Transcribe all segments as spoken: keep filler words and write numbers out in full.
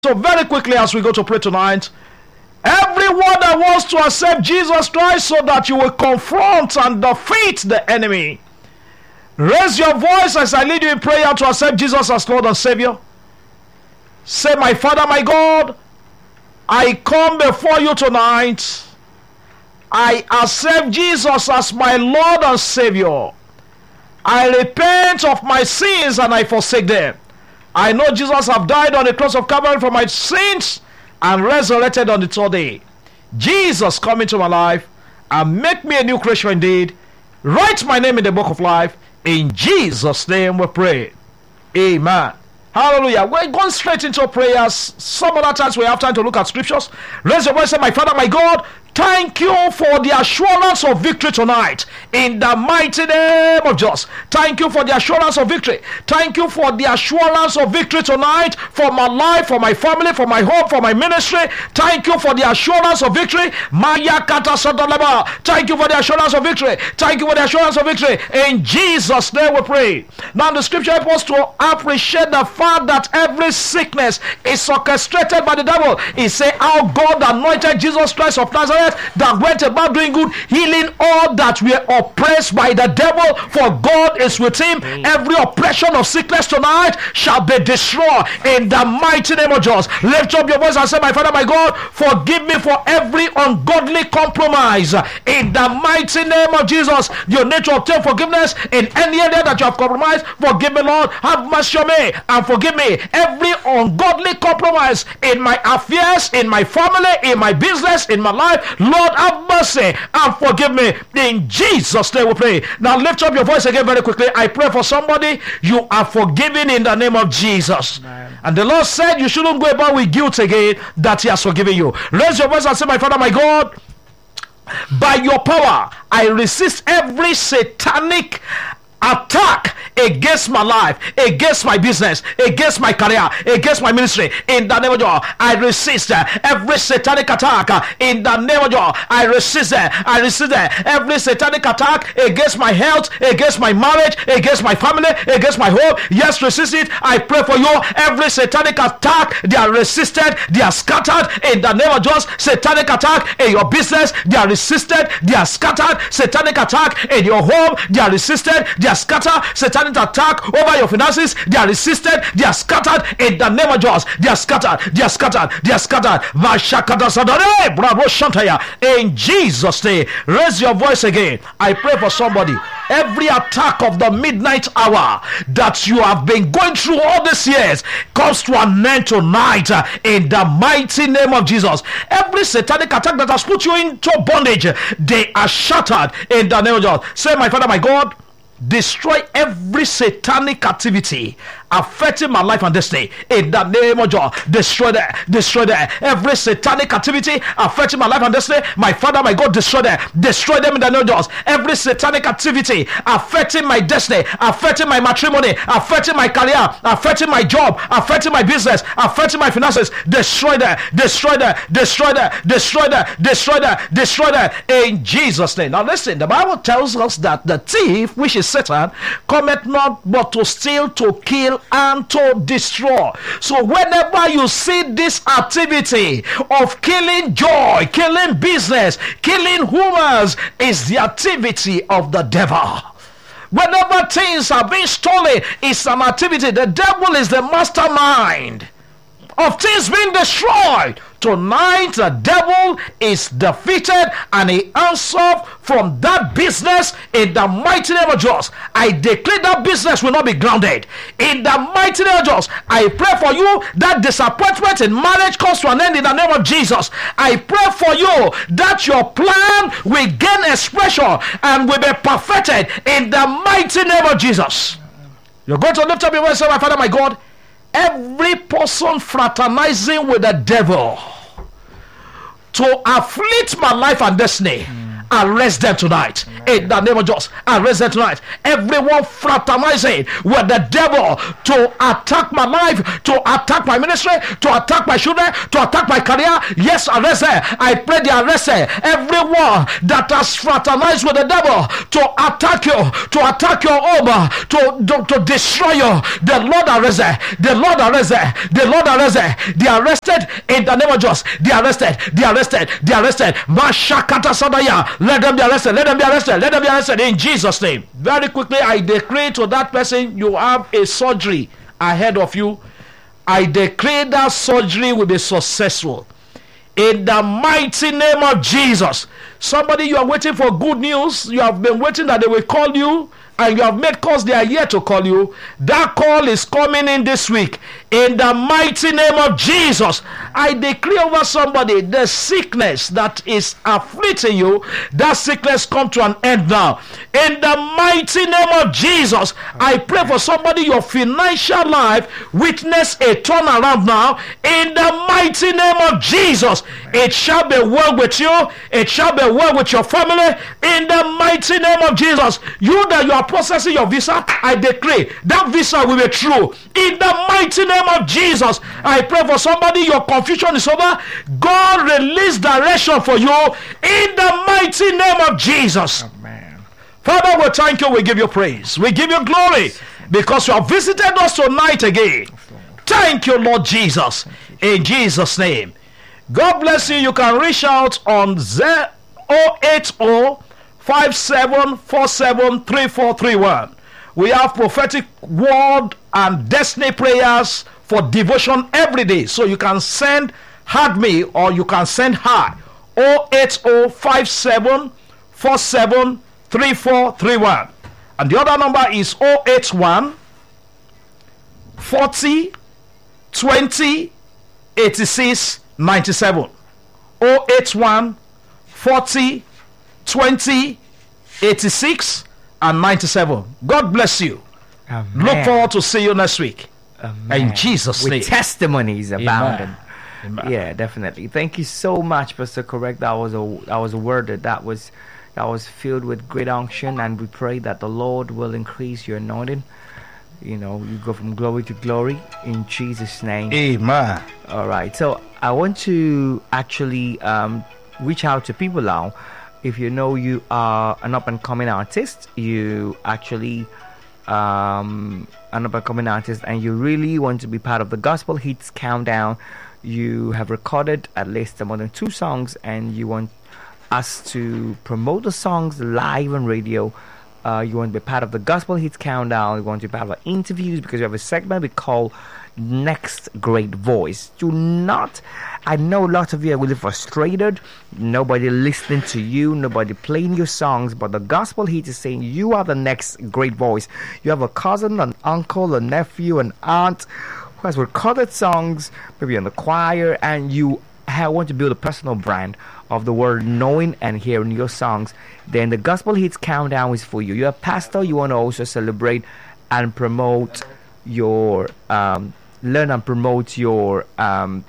So very quickly as we go to pray tonight, everyone that wants to accept Jesus Christ so that you will confront and defeat the enemy, raise your voice as I lead you in prayer to accept Jesus as Lord and Savior. Say, my Father, my God, I come before you tonight. I accept Jesus as my Lord and Savior. I repent of my sins and I forsake them. I know Jesus have died on the cross of Calvary for my sins and resurrected on the third day. Jesus, come into my life and make me a new creation indeed. Write my name in the book of life. In Jesus' name we pray. Amen. Hallelujah. We're going straight into prayers. Some other times we have time to look at scriptures. Raise your voice and say, my Father, my God, thank you for the assurance of victory tonight in the mighty name of Jesus. Thank you for the assurance of victory. Thank you for the assurance of victory tonight for my life, for my family, for my home, for my ministry. Thank you for the assurance of victory. Maya kata sadalaba. Thank you for the assurance of victory. Thank you for the assurance of victory. In Jesus' name we pray. Now the scripture helps us to appreciate the fact that every sickness is orchestrated by the devil. He said how God anointed Jesus Christ of Nazareth that went about doing good, healing all that were oppressed by the devil, for God is with him. Mm. Every oppression of sickness tonight shall be destroyed in the mighty name of Jesus. Lift up your voice and say, my Father, my God, forgive me for every ungodly compromise in the mighty name of Jesus. You need to obtain forgiveness in any area that you have compromised. Forgive me, Lord. Have mercy on me and forgive me every ungodly compromise in my affairs, in my family, in my business, in my life. Lord, have mercy and forgive me. In Jesus' name we pray. Now lift up your voice again very quickly. I pray for somebody. You are forgiven in the name of Jesus. Amen. And the Lord said you shouldn't go about with guilt again, that he has forgiven you. Raise your voice and say, my Father, my God, by your power, I resist every satanic attack against my life, against my business, against my career, against my ministry. In the name of God, I resist uh, every satanic attack. Uh, in the name of God, I resist uh, I resist uh, every satanic attack against my health, against my marriage, against my family, against my home. Yes, resist it. I pray for you. Every satanic attack, they are resisted, they are scattered. In the name of Jesus, satanic attack in your business, they are resisted, they are scattered. Satanic attack in your home, they are resisted, they are scattered. Satanic attack over your finances, they are resisted, they are scattered. In the name of Jesus, they are scattered, they are scattered, they are scattered. In Jesus' name, raise your voice again. I pray for somebody. Every attack of the midnight hour that you have been going through all these years comes to an end tonight uh, in the mighty name of Jesus. Every satanic attack that has put you into bondage, they are shattered in the name of Jesus. Say, my Father, my God, destroy every satanic activity affecting my life and destiny in the name of God. Destroy that, destroy that. Every satanic activity affecting my life and destiny, my Father, my God, destroy that, destroy them in the name of God. Every satanic activity affecting my destiny, affecting my matrimony, affecting my career, affecting my job, affecting my business, affecting my finances, destroy that, destroy that, destroy that, destroy that, destroy that, destroy that in Jesus' name. Now listen, the Bible tells us that the thief, which is Satan, cometh not but to steal, to kill, and to destroy. So whenever you see this activity of killing joy, killing business, killing humans, is the activity of the devil. Whenever things are being stolen, it's an activity. The devil is the mastermind of things being destroyed. Tonight the devil is defeated and he answers from that business in the mighty name of Jesus. I declare that business will not be grounded in the mighty name of Jesus. I pray for you that disappointment in marriage comes to an end in the name of Jesus. I pray for you that your plan will gain expression and will be perfected in the mighty name of Jesus. You're going to lift up your voice and say, my Father, my God, every person fraternizing with the devil to afflict my life and destiny, mm. arrest them tonight. In the name of Jesus, arrest them tonight. Everyone fraternizing with the devil to attack my life, to attack my ministry, to attack my children, to attack my career. Yes, arrest them. I pray they arrest them. Everyone that has fraternized with the devil to attack you, to attack your home, to, to, to destroy you, the Lord arrest them. The Lord arrest them. The Lord arrest them. They are arrested in the name of Jesus. They are arrested. They are arrested. They are arrested. Mashakata Sadaya. Let them be arrested. Let them be arrested. Let them be arrested in Jesus' name. Very quickly, I decree to that person, you have a surgery ahead of you. I decree that surgery will be successful in the mighty name of Jesus. Somebody, you are waiting for good news. You have been waiting that they will call you, and you have made calls, they are yet to call you. That call is coming in this week. In the mighty name of Jesus, I decree over somebody, the sickness that is afflicting you, that sickness come to an end now. In the mighty name of Jesus, I pray for somebody, your financial life witness a turnaround now. In the mighty name of Jesus, it shall be well with you. It shall be well with your family. In the mighty name of Jesus, you that you are processing your visa, I decree that visa will be true. In the mighty name of Jesus, I pray for somebody, your confusion is over. God release direction for you in the mighty name of Jesus. Amen. Father, we thank you, we give you praise, we give you glory, because you have visited us tonight again. Thank you, Lord Jesus, in Jesus' name. God bless you. You can reach out on zero eight zero five seven four seven three four three one. We have prophetic word and destiny prayers for devotion every day. So you can send "Had me" or you can send "Hi" zero eight zero five seven four seven three four three one. And the other number is zero eight one forty twenty eighty-six ninety-seven. zero eight one forty twenty eighty-six and ninety-seven. God bless you. Amen. Look forward to see you next week. Amen. In Jesus' With name. Testimonies abounding. Amen. Yeah, definitely. Thank you so much, Pastor Correct. That was a that was a word that, that was that was filled with great unction, and we pray that the Lord will increase your anointing. You know, you go from glory to glory in Jesus' name. Amen. All right. So I want to actually um, reach out to people now. If you know you are an up-and-coming artist, you actually um, an up-and-coming artist, and you really want to be part of the Gospel Hits Countdown, you have recorded at least more than two songs, and you want us to promote the songs live on radio. Uh, you want to be part of the Gospel Hits Countdown. You want to be part of the interviews, because we have a segment we call Next Great Voice. Do not, I know a lot of you are really frustrated, nobody listening to you, nobody playing your songs, but the Gospel Hits is saying you are the next great voice. You have a cousin, an uncle, a nephew, an aunt who has recorded songs, maybe in the choir, and you have, want to build a personal brand of the word knowing and hearing your songs. Then the Gospel Hits Countdown is for you. You're a pastor, you want to also celebrate and promote your um learn and promote your um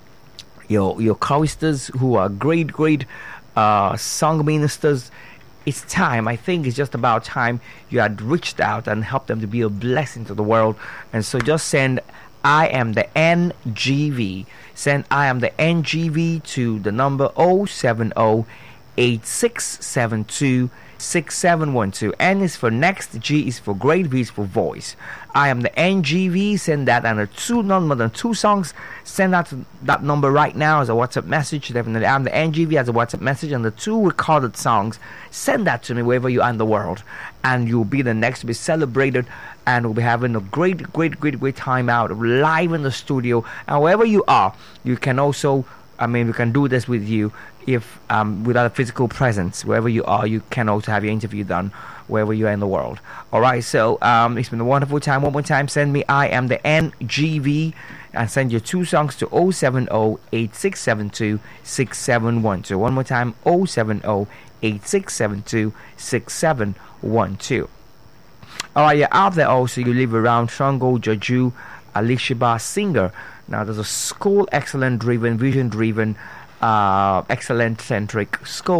your your choristers who are great great uh song ministers. It's time. I think it's just about time you had reached out and helped them to be a blessing to the world. And so just send "I am the N G V." Send "I am the N G V" to the number zero seven zero eight six seven two six seven one two. N is for next, G is for great, V is for voice. "I am the N G V." Send that and a two no more than two songs. Send that to that number right now as a WhatsApp message. Definitely, "I'm the N G V" as a WhatsApp message, and the two recorded songs. Send that to me wherever you are in the world, and you'll be the next to be celebrated. And we'll be having a great, great, great, great time out live in the studio. And wherever you are, you can also, I mean, we can do this with you if um, without a physical presence. Wherever you are, you can also have your interview done wherever you are in the world. All right, so um, it's been a wonderful time. One more time, send me "I am the N G V" and send your two songs to zero seven zero eight six seven two six seven one two. One more time, zero seven zero eight six seven two six seven one two. All right, you're out there also, you live around Shango, Jaju, Alishiba, Singer. Now, there's a school, excellent driven, vision driven, uh, excellent centric school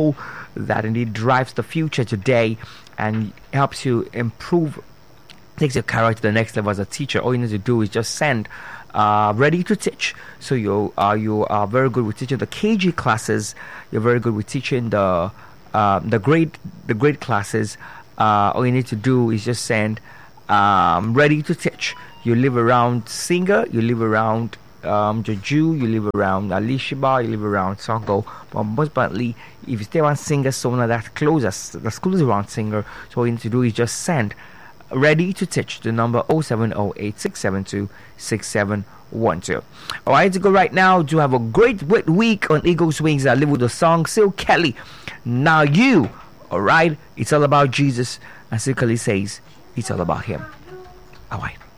that indeed drives the future today and helps you improve, takes your career to the next level as a teacher. All you need to do is just send uh, ready to teach. So you are you are very good with teaching the K G classes. You're very good with teaching the uh, the grade the grade classes. Uh, all you need to do is just send um, ready to teach. You live around Singer, you live around um, Jeju, you live around Alishiba, you live around Songo. But most importantly, if you stay around Singer, somewhere that's close, the school is around Singer. So all you need to do is just send ready to teach the number oh seven oh eight six seven two six seven one two. Alright, to go right now. Do have a great week on Eagles Wings. I live with the song Sil Kelly. Now you, alright, it's all about Jesus. And Sil Kelly says it's all about him. Alright.